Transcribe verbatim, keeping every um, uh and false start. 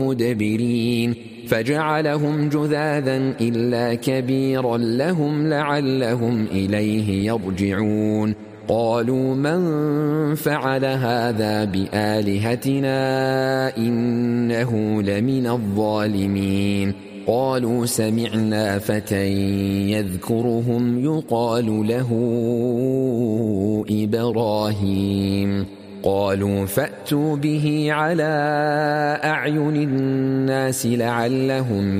مدبرين فجعلهم جذاذا إلا كبيرا لهم لعلهم إليه يرجعون قالوا من فعل هذا بآلهتنا إنه لمن الظالمين قالوا سمعنا فتى يذكرهم يقال له إبراهيم قالوا فأتوا به على أعين الناس لعلهم